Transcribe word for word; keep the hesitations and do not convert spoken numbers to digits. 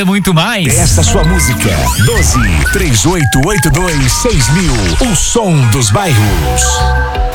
é muito mais. Peça sua música. doze, três oito oito dois, seis mil. O som dos bairros.